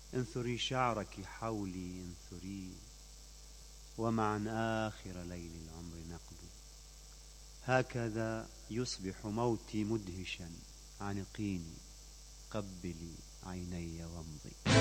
انثري شعرك حولي انثري، ومعا آخر ليل العمر نقضي. هكذا يصبح موتي مدهشا، عنقيني قبلي عيني وامضي.